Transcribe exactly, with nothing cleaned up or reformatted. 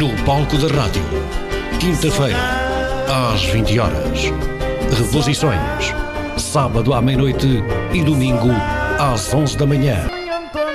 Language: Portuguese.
No palco da rádio, quinta-feira, às vinte horas. Reposições, sábado à meia-noite e domingo às onze da manhã.